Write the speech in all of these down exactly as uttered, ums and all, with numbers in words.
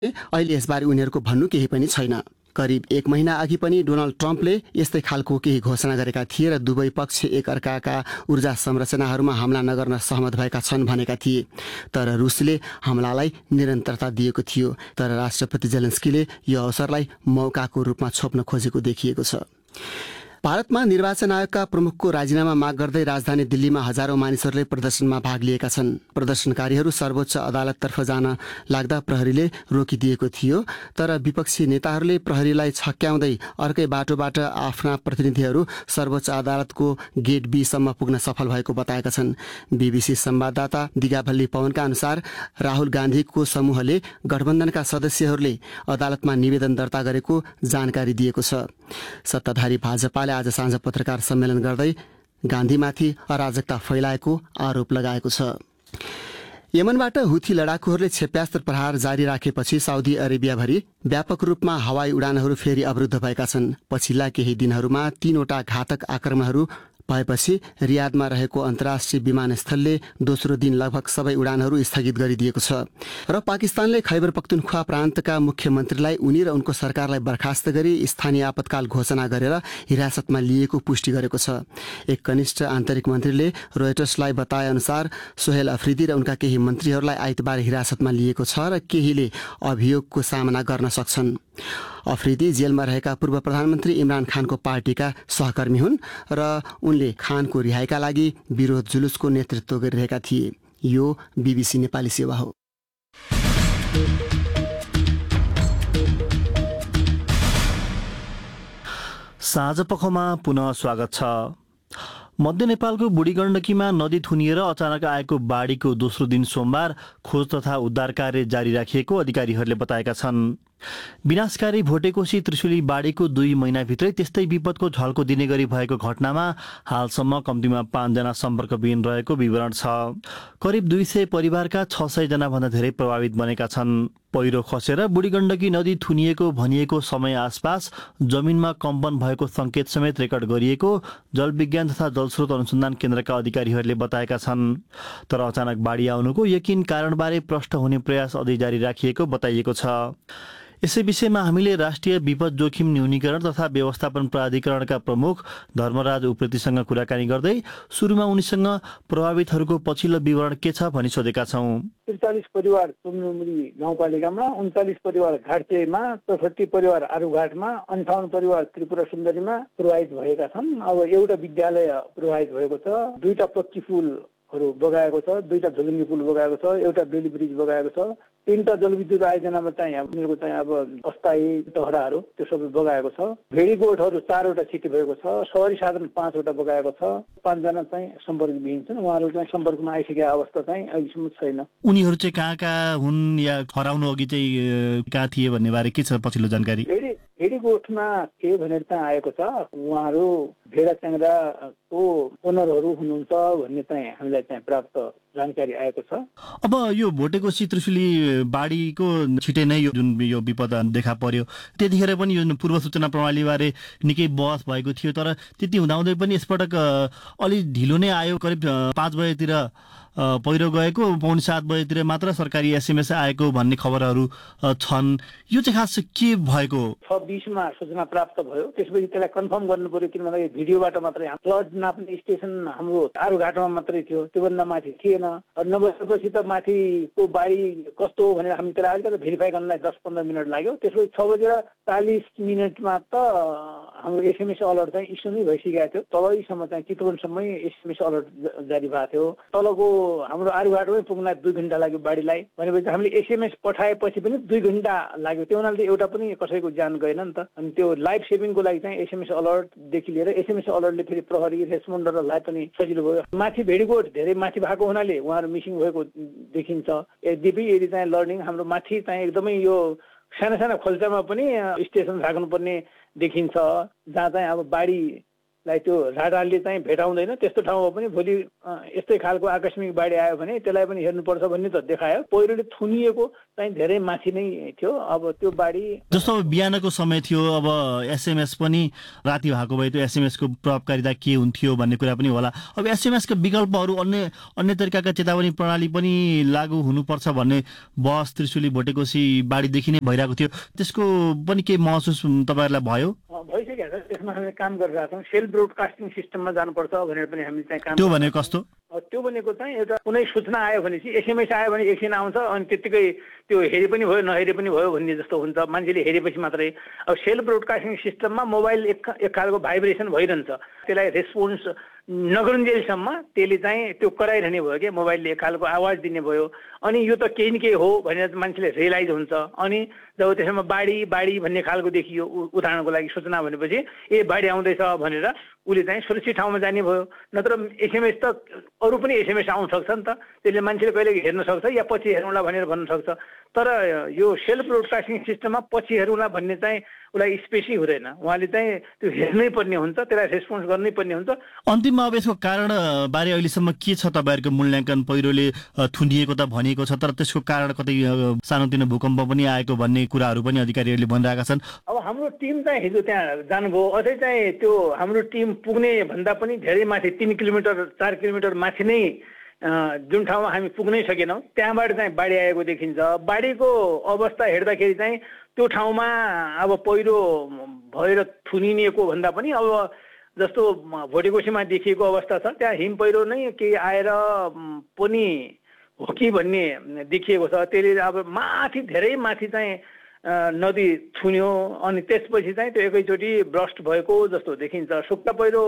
अहिले यसबारे उनीहरूको भन्नु केही पनि छैन। करिब एक महिना अघि पनि डोनाल्ड ट्रम्पले यस्तै खालको केही घोषणा गरेका थिए र दुवै पक्ष एकअर्काका ऊर्जा संरचनाहरूमा हमला नगर्न सहमत भएका छन् भनेका थिए। तर रुसले हमलालाई निरन्तरता दिएको थियो। तर राष्ट्रपति जेलेन्स्कीले यो अवसरलाई मौकाको रूपमा छोप्न खोजेको देखिएको छ। भारतमा निर्वाचन आयोगका प्रमुखको राजीनामा माग गर्दै राजधानी दिल्लीमा हजारौं मानिसहरूले प्रदर्शनमा भाग लिएका छन्। प्रदर्शनकारीहरू सर्वोच्च अदालततर्फ जान लाग्दा प्रहरीले रोकिदिएको थियो। तर विपक्षी नेताहरूले प्रहरीलाई छक्क्याउँदै अर्कै बाटोबाट आफ्ना प्रतिनिधिहरू सर्वोच्च अदालतको गेट बी सम्म पुग्न सफल भएको बताएका छन्। बीबीसी संवाददाता दिगाभल्ली पवनका अनुसार राहुल गान्धीको समूहले गठबन्धनका सदस्यहरूले अदालतमा निवेदन दर्ता गरेको जानकारी दिएको छ। सत्ताधारी भाजपाले आज साँझ पत्रकार सम्मेलन गर्दै गान्धीमाथि अराजकता फैलाएको आरोप लगाएको छ। यमनबाट हुथी लडाकुहरूले क्षेप्यास्त्र प्रहार जारी राखेपछि साउदी अरेबियाभरि व्यापक रूपमा हवाई उडानहरू फेरि अवरुद्ध भएका छन्। पछिल्ला केही दिनहरूमा तीनवटा घातक आक्रमणहरू भएपछि रियादमा रहेको अन्तर्राष्ट्रिय विमानस्थलले दोस्रो दिन लगभग सबै उडानहरू स्थगित गरिदिएको छ र पाकिस्तानले खैबर पख्तुनख्वा प्रान्तका मुख्यमन्त्रीलाई उनी र उनको सरकारलाई बर्खास्त गरी स्थानीय आपतकाल घोषणा गरेर हिरासतमा लिएको पुष्टि गरेको छ। एक कनिष्ठ आन्तरिक मन्त्रीले रोयटर्सलाई बताए अनुसार सोहेल अफ्रिदी र उनका केही मन्त्रीहरूलाई आइतबार हिरासतमा लिएको छ र केहीले अभियोगको सामना गर्न सक्छन्। अफ्रिदी जेलमा रहेका पूर्व प्रधानमन्त्री इमरान खानको पार्टीका सहकर्मी हुन् र उनले खानको रिहाइका लागि विरोध जुलुसको नेतृत्व गरिरहेका थिए। यो बीबीसी नेपाली सेवा हो। साँझपखमा पुनः स्वागत छ। मध्य नेपालको बुढी गण्डकीमा नदी थुनिएर अचानक आएको बाढीको दोस्रो दिन सोमबार खोज तथा उद्धार कार्य जारी राखिएको अधिकारीहरूले बताएका छन्। विनाशकारी भोटेकोशी त्रिशुली बाढीको दुई महिनाभित्रै त्यस्तै विपदको झल्को दिने गरी भएको घटनामा हालसम्म कम्तीमा पाँचजना सम्पर्कविहीन रहेको विवरण छ। करिब दुई सय परिवारका छ सय जना भन्दा धेरै प्रभावित बनेका छन्। पहिरो खसेर बुढी गण्डकी नदी थुनिएको भनिएको समय आसपास जमिनमा कम्पन भएको सङ्केत समेत रेकर्ड गरिएको जलविज्ञान तथा जलस्रोत अनुसन्धान केन्द्रका अधिकारीहरूले बताएका छन्। तर अचानक बाढी आउनुको यकिन कारणबारे प्रष्ट हुने प्रयास अझै जारी राखिएको बताइएको छ। यसै विषयमा हामीले राष्ट्रिय विपद जोखिम न्यूनीकरण तथा व्यवस्थापन प्राधिकरणका प्रमुख धर्मराज उप्रेतीसँग कुराकानी गर्दै सुरुमा उनीसँग प्रभावितहरूको पछिल्लो विवरण के छ भनी सोधेका छौँ। त्रिचालिस परिवार चुम्नुमुरी गाउँपालिकामा, उन्चालिस परिवार घाटचेमा, चौसठी परिवार आरुघाटमा, अन्ठाउन्न परिवार त्रिपुरा सुन्दरीमा प्रभावित भएका छन्। अब एउटा विद्यालय प्रभावित भएको छ, दुईटा पक्की पुलहरू बगाएको छ, दुईटा झुलुङ्गी पुल बगाएको छ, एउटा बेली ब्रिज बगाएको छ, तीनटा जलविद्युत आयोजनामा चाहिँ उनीहरूको चाहिँ अब अस्थायी टहराहरू त्यो सबै बगाएको छ। भेडी गोठहरू चारवटा क्षति भएको छ, सवारी साधन पाँचवटा बगाएको छ, पाँचजना चाहिँ सम्पर्कविहीन छन्। उहाँहरू चाहिँ सम्पर्कमा आइसकेको अवस्था चाहिँ अहिलेसम्म छैन। उनीहरू चाहिँ कहाँ कहाँ हुन् या हराउनु अघि चाहिँ कहाँ थिए भन्ने बारे के छ पछिल्लो जानकारी? भेडी भेडी गोठमा के भनेर चाहिँ आएको छ, उहाँहरू भेडा च्याङ्राको ओनरहरू हुनुहुन्छ भन्ने चाहिँ हामीलाई चाहिँ प्राप्त जानकारी आएको छ। अब यो भोटेकोशी त्रिशुली बाढीको छिटै नै यो जुन यो विपद देखा पर्यो त्यतिखेर पनि यो पूर्व सूचना प्रणालीबारे निकै बहस भएको थियो। तर त्यति हुँदाहुँदै पनि यसपटक अलि ढिलो नै आयो। करिब पाँच बजेतिर पहिरो गएको, पौने सात बजेतिर मात्र सरकारी एसएमएस आएको भन्ने खबरहरू छन्। यो चाहिँ खास के भएको? छ बिसमा सूचना प्राप्त भयो, त्यसपछि त्यसलाई कन्फर्म गर्नु पर्यो। किन भन्दा भिडियोबाट मात्रै फ्लड नाप्ने स्टेसन हाम्रो आरुघाटमा मात्रै थियो, त्योभन्दा माथि थिएन। नबसेपछि त माथिको बाढी कस्तो हो भनेर हामी त्यसलाई अलिकति भेरिफाई गर्नलाई दस पन्ध्र मिनट लाग्यो। त्यसपछि छ बजेर चालिस मिनटमा त हाम्रो एसएमएस अलर्ट चाहिँ इस्यु नै भइसकेको थियो। तलैसम्म चाहिँ चितवनसम्मै एसएमएस अलर्ट जारी भएको थियो। तलको हाम्रो आरुघाटमै पुग्नलाई दुई घन्टा लाग्यो बाढीलाई भनेपछि हामीले एसएमएस पठाएपछि पनि दुई घन्टा लाग्यो। त्यो हुनाले एउटा पनि कसैको ज्यान गएन नि त। अनि त्यो लाइफ सेभिङको लागि चाहिँ एसएमएस अलर्टदेखि लिएर एसएमएस अलर्टले फेरि प्रहरी रेस्पोन्डरलाई पनि सजिलो भयो। माथि भेडीगोठ धेरै माथि भएको हुनाले उहाँहरू मिसिङ भएको देखिन्छ। यद्यपि यदि चाहिँ लर्निङ हाम्रो माथि चाहिँ एकदमै यो साना साना खोल्चामा पनि स्टेसन राख्नुपर्ने देखिन्छ, जहाँ चाहिँ अब बाढी लाई त्यो राडारले चाहिँ भेटाउँदैन। त्यस्तो ठाउँमा पनि भोलि यस्तै खालको आकस्मिक बाढी आयो भने त्यसलाई पनि हेर्नुपर्छ भन्ने त देखायो। पहिरोले थुनिएको चाहिँ धेरै माथि नै थियो। अब त्यो बाढी जस्तो बिहानको समय थियो, अब एसएमएस पनि राति भएको भए त्यो एसएमएसको प्रभावकारिता के हुन्थ्यो भन्ने कुरा पनि होला। अब एसएमएसका विकल्पहरू अन्य अन्य तरिकाका चेतावनी प्रणाली पनि लागू हुनुपर्छ भन्ने बहस त्रिशुली भोटेकोशी बाढीदेखि नै भइरहेको थियो। त्यसको पनि के महसुस तपाईँहरूलाई भयो? भइसकेको छ। त्यसमा हामीले काम गरिरहेका छौँ। सेल ब्रोडकास्टिङ सिस्टममा जानुपर्छ भनेर पनि हामीले चाहिँ काम। त्यो भनेको कस्तो? त्यो भनेको चाहिँ एउटा कुनै सूचना आयो भने चाहिँ एसएमएस आयो भने एकछिन आउँछ अनि त्यत्तिकै त्यो हेरे पनि भयो नहेरे पनि भयो भन्ने जस्तो हुन्छ। मान्छेले हेरेपछि मात्रै। अब सेल ब्रोडकास्टिङ सिस्टममा मोबाइल एक एक खालको भाइब्रेसन भइरहन्छ। त्यसलाई रेस्पोन्स नगरुन्जेलसम्म त्यसले चाहिँ त्यो कराइरहने भयो क्या। मोबाइलले एक खालको आवाज दिने भयो। अनि यो त केही न केही हो भनेर मान्छेले रियलाइज हुन्छ। अनि जब त्यसमा बाढी बाढी भन्ने खालको देखियो उदाहरणको लागि सूचना भनेपछि ए बाढी आउँदैछ भनेर उसले चाहिँ सुरक्षित ठाउँमा जाने भयो। नत्र एसएमएस त अरू पनि एसएमएस आउन सक्छ नि त। त्यसले मान्छेले कहिले हेर्न सक्छ या पछि हेरौँला भनेर भन्न सक्छ। तर यो सेल्फ ब्रोडकास्टिङ सिस्टममा पछि हेरौँला भन्ने चाहिँ उसलाई स्पेसै हुँदैन। उहाँले चाहिँ त्यो हेर्नै पर्ने हुन्छ, त्यसलाई रेस्पोन्स गर्नै पर्ने हुन्छ। अन्तिममा अब यसको कारण बारे अहिलेसम्म के छ तपाईँहरूको मूल्याङ्कन? पहिरोले थुनिएको त भनिएको छ, तर त्यसको कारण कतै सानोतिनो भूकम्प पनि आएको भन्ने कुराहरू पनि अधिकारीहरूले भनिरहेका छन्। अब हाम्रो टिम चाहिँ हिजो त्यहाँ जानुभयो। अझै चाहिँ त्यो हाम्रो टिम पुग्ने भन्दा पनि धेरै माथि तीन किलोमिटर चार किलोमिटर माथि नै जुन ठाउँमा हामी पुग्नै सकेनौँ त्यहाँबाट चाहिँ बाढी आएको देखिन्छ। बाढीको अवस्था हेर्दाखेरि चाहिँ त्यो ठाउँमा अब पहिरो भएर थुनिएको भन्दा पनि अब जस्तो भोटेकोशीमा देखिएको अवस्था छ त्यहाँ हिम पहिरो नै केही आएर पनि हो कि भन्ने देखिएको छ। त्यसले अब माथि धेरै माथि चाहिँ नदी थुन्यो अनि त्यसपछि चाहिँ त्यो एकैचोटि ब्रस्ट भएको जस्तो देखिन्छ। सुक्खा पहिरो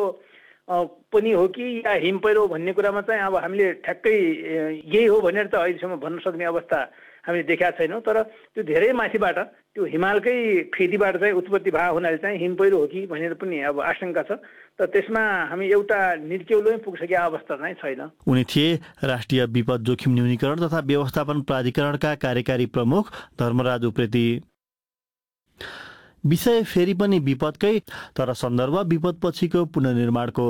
पनि हो कि या हिम पहिरो भन्ने कुरामा चाहिँ अब हामीले ठ्याक्कै यही हो भनेर त अहिलेसम्म भन्न सक्ने अवस्था हामीले देखाएको छैनौँ। तर त्यो धेरै माथिबाट त्यो हिमालकै फेदीबाट चाहिँ उत्पत्ति भएको हुनाले चाहिँ हिम पहिरो हो कि भनेर पनि अब आशंका छ। त त्यसमा हामी एउटा निर्केउलोमै पुगिसकेको अवस्था चाहिँ छैन। उनी थिए राष्ट्रिय विपद जोखिम न्यूनीकरण तथा व्यवस्थापन प्राधिकरणका कार्यकारी प्रमुख धर्मराज उप्रेती। विषय फेरि पनि विपदकै, तर सन्दर्भ विपद पछिको पुनर्निर्माणको।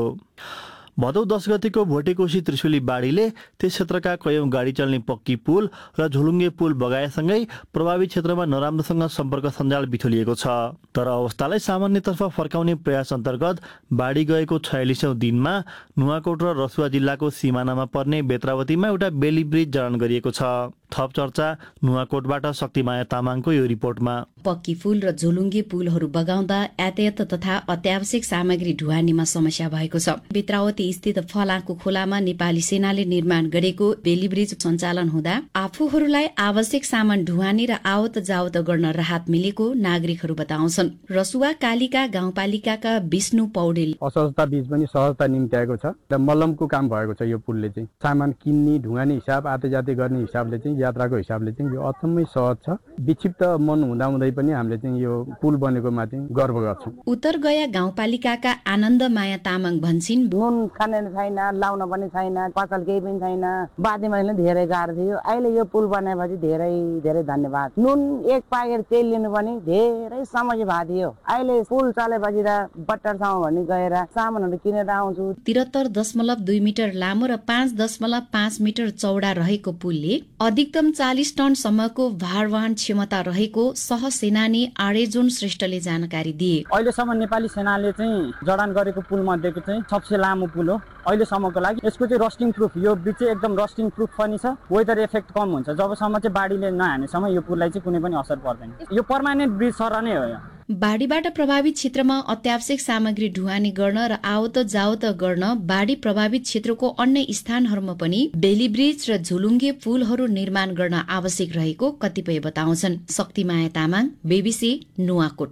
भदौ दस गतेको भोटेकोशी त्रिशुली बाढीले त्यस क्षेत्रका कयौं गाडी चल्ने पक्की पुल र झोलुङ्गे पुल बगाएसँगै प्रभावित क्षेत्रमा नराम्रोसँग सम्पर्क सञ्जाल बिथोलिएको छ। तर अवस्थालाई सामान्यतर्फ फर्काउने प्रयास अन्तर्गत बाढी गएको छयालिसौं दिनमा नुवाकोट र रसुवा जिल्लाको सिमानामा पर्ने बेत्रावतीमा एउटा बेली ब्रिज जडान गरिएको छ। थप चर्चा नुवाकोटबाट शक्तिमाया तामाङको यो रिपोर्टमा। पक्की पुल र झोलुङ्गे पुलहरू बगाउँदा यातायात तथा अत्यावश्यक सामग्री ढुवानीमा समस्या भएको छ। बेत्रावती स्थित फलाको खोलामा नेपाली सेनाले निर्माण गरेको बेली ब्रिज सञ्चालन हुँदा आफूहरूलाई आवश्यक सामान ढुवानी र आवत जावत गर्न राहत मिलेको नागरिकहरू बताउँछन्। रसुवा कालिका गाउँपालिकाका विष्णु पौडेल असहजता बीच पनि सहजता निम्त्याएको छ र मल्लमको काम भएको छ। यो पुलले चाहिँ सामान किन्ने ढुवानी हिसाब आते जाते गर्ने हिसाबले चाहिँ यात्राको हिसाबले चाहिँ यो अचम्मै सहज छ। विक्षिप्त मन हुँदा हुँदै पनि हामीले चाहिँ यो पुल बनेकोमा चाहिँ गर्व गर्छौँ। उत्तर गया गाउँपालिकाका आनन्द माया तामाङ भन्छन्, नुन खाने छैन, लाउन पनि छैन, पसल केही पनि छैन। बाध्यमा धेरै गाह्रो थियो। अहिले यो पुल बनाएपछि धेरै धेरै धन्यवाद। नुन एक पाकेट तेल लिनु पनि धेरै समस्या भएको थियो। अहिले पुल चलेपछि त बट्टरसम्म भन्ने गएर सामानहरू किनेर आउँछु। त्रिहत्तर दशमलव दुई मिटर लामो र पाँच दशमलव पाँच मिटर चौडा रहेको पुलले अधिकतम चालिस टनसम्मको भारवहन क्षमता रहेको सहसेनानी आर्यजुन श्रेष्ठले जानकारी दिए। अहिलेसम्म नेपाली सेनाले चाहिँ जडान गरेको पुल मध्येको चाहिँ सबसे लामो पुल हो अहिलेसम्मको लागि। यसको चाहिँ रस्टिङ प्रुफ, यो ब्रिज चाहिँ एकदम रस्टिङ प्रुफ पनि छ। वेदर इफेक्ट कम हुन्छ। जबसम्म चाहिँ बाढीले नहानेसम्म यो पुललाई चाहिँ कुनै पनि असर पर्दैन। यो पर्मानेन्ट ब्रिज सर नै हो। बाढीबाट प्रभावित क्षेत्रमा अत्यावश्यक सामग्री ढुवानी गर्न र आवत जावत गर्न बाढी प्रभावित क्षेत्रको अन्य स्थानहरूमा पनि बेली ब्रिज र झुलुङ्गे पुलहरू निर्माण गर्न आवश्यक रहेको कतिपय बताउँछन्। शक्तिमाया तामाङ, बीबीसी नुवाकोट।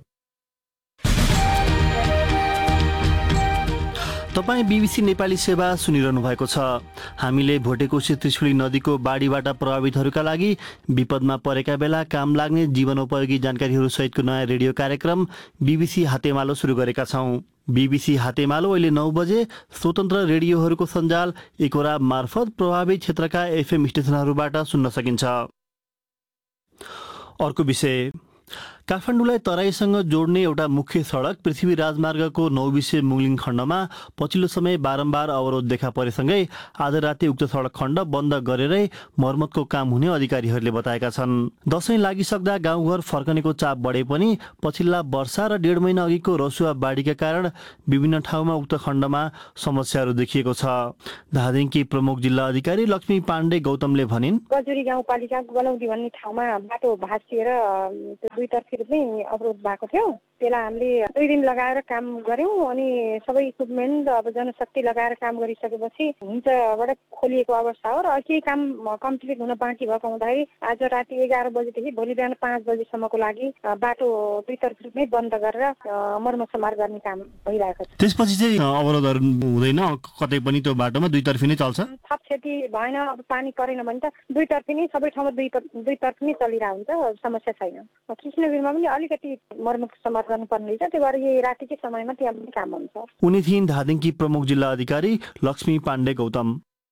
तपाईँ बीबीसी नेपाली सेवा सुनिरहनु भएको छ। हामीले भोटेकोशी त्रिशुली नदीको बाढीबाट प्रभावितहरूका लागि विपदमा परेका बेला काम लाग्ने जीवनोपयोगी जानकारीहरू सहितको नयाँ रेडियो कार्यक्रम बीबीसी हातेमालो सुरु गरेका छौँ। बीबीसी हातेमालो अहिले नौ बजे स्वतन्त्र रेडियोहरूको सञ्जाल एकोरा मार्फत प्रभावित क्षेत्रका एफएम स्टेसनहरूबाट सुन्न सकिन्छ। अर्को विषय, काठमाडौँलाई तराईसँग जोड्ने एउटा मुख्य सडक पृथ्वी राजमार्गको नौबिसे मुङलिङ खण्डमा पछिल्लो समय बारम्बार अवरोध देखा परेसँगै आज राति उक्त सडक खण्ड बन्द गरेरै मर्मतको काम हुने अधिकारीहरूले बताएका छन्। दशैं लागिसक्दा गाउँघर फर्कनेको चाप बढे पनि पछिल्ला वर्षा र डेढ महिना अघिको रसुवा बाढीका कारण विभिन्न ठाउँमा उक्त खण्डमा समस्याहरू देखिएको छ। धादिङकी प्रमुख जिल्ला अधिकारी लक्ष्मी पाण्डे गौतमले भनिन्, गजुरी गाउँपालिका गलौदी भन्ने ठाउँमा बाटो भाँचिएर दुईतर्फी रूपमै अवरोध भएको थियो। त्यसलाई हामीले दुई दिन लगाएर काम गर्यौं अनि सबै इक्विपमेन्ट अब जनशक्ति लगाएर काम गरिसकेपछि हिंसाबाट खोलिएको अवस्था हो र केही काम कम्प्लिट हुन बाँकी भएको हुँदाखेरि आज राति एघार बजेदेखि भोलि बिहान पाँच बजेसम्मको लागि बाटो दुईतर्फी रूपमै बन्द गरेर मर्मसमार गर्ने काम भइरहेको छ। त्यसपछि चाहिँ अवरोधहरू हुँदैन, कतै पनि त्यो बाटोमा दुईतर्फी नै चल्छ। थप क्षति भएन, अब पानी परेन भने त दुईतर्फी नै सबै ठाउँमा दुई दुईतर्फी नै चलिरहेको हुन्छ, समस्या छैन। कृष्णवीरमा पनि अलिकति मर्मसमार गर्नुपर्ने रहेछ, त्यो भएर यही रातिकै समयमा त्यहाँ पनि काम हुन्छ। उनी थिइन् धादिङकी प्रमुख जिल्ला अधिकारी लक्ष्मी पाण्डे गौतम।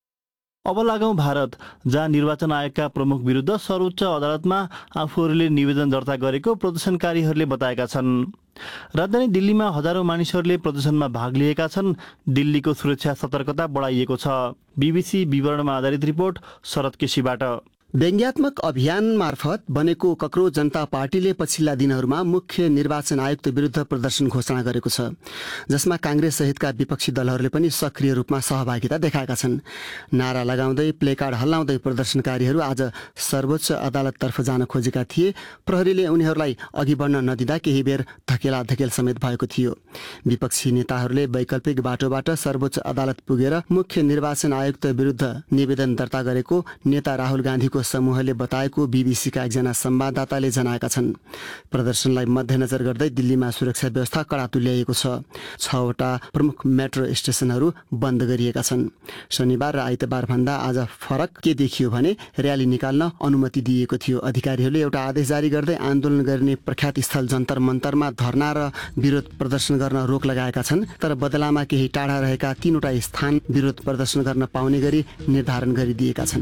अब लागौं भारत, जहाँ निर्वाचन आयोगका प्रमुख विरुद्ध सर्वोच्च अदालतमा आफूहरूले निवेदन दर्ता गरेको प्रदर्शनकारीहरूले बताएका छन्। राजधानी दिल्लीमा हजारौं मानिसहरूले प्रदर्शनमा भाग लिएका छन्। दिल्लीको सुरक्षा सतर्कता बढाइएको छ। बीबीसी विवरणमा आधारित रिपोर्ट शरद केसीबाट। व्यङ्ग्यात्मक अभियान मार्फत बनेको कक्रोच जनता पार्टीले पछिल्ला दिनहरूमा मुख्य निर्वाचन आयुक्त विरुद्ध प्रदर्शन घोषणा गरेको छ, जसमा काङ्ग्रेस सहितका विपक्षी दलहरूले पनि सक्रिय रूपमा सहभागिता देखाएका छन्। नारा लगाउँदै प्लेकार्ड हल्लाउँदै प्रदर्शनकारीहरू आज सर्वोच्च अदालततर्फ जान खोजेका थिए। प्रहरीले उनीहरूलाई अघि बढ्न नदिँदा केही बेर धकेला धकेल समेत भएको थियो। विपक्षी नेताहरूले वैकल्पिक बाटोबाट सर्वोच्च अदालत पुगेर मुख्य निर्वाचन आयुक्त विरुद्ध निवेदन दर्ता गरेको नेता राहुल गान्धीको समूहले बताएको बीबीसीका एकजना संवाददाताले जनाएका छन्। प्रदर्शनलाई मध्यनजर गर्दै दिल्लीमा सुरक्षा व्यवस्था कडा तुल्याइएको छ। छवटा प्रमुख मेट्रो स्टेशनहरू बन्द गरिएका छन्। शनिबार र आइतबार भन्दा आज फरक के देखियो भने र्याली निकाल्न अनुमति दिएको थियो। अधिकारीहरूले एउटा आदेश जारी गर्दै आन्दोलन गर्ने प्रख्यात स्थल जन्तर मन्तरमा धरना र विरोध प्रदर्शन गर्न रोक लगाएका छन्, तर बदलामा केही टाढा रहेका तीनवटा स्थान विरोध प्रदर्शन गर्न पाउने गरी निर्धारण गरिदिएका छन्।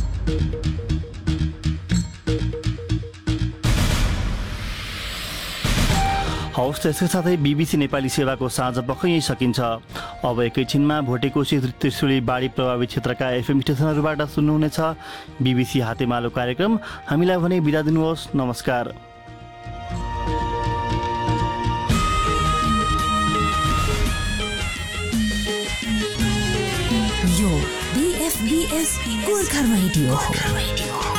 हवस्, त्यसका साथै बीबीसी नेपाली सेवाको साँझ पख यही सकिन्छ। अब एकैछिनमा भोटेकोशी त्रिशुली बाढी प्रभावित क्षेत्रका एफएम स्टेसनहरूबाट सुन्नुहुनेछ बीबीसी हातेमालो कार्यक्रम। हामीलाई भने बिदा दिनुहोस्, नमस्कार। यो बीएफबीएस गोर्खा रेडियो हो।